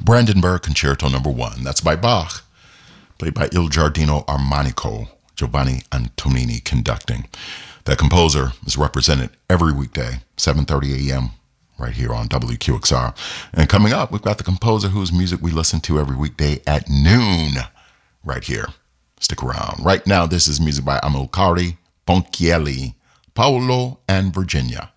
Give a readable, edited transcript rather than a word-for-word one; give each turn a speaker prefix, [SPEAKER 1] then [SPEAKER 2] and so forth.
[SPEAKER 1] Brandenburg Concerto No. 1. That's by Bach, played by Il Giardino Armonico, Giovanni Antonini conducting. That composer is represented every weekday, 7:30 a.m., right here on WQXR. And coming up, we've got the composer whose music we listen to every weekday at noon, right here. Stick around. Right now, this is music by Amilcare Ponchielli, Paolo, and Virginia.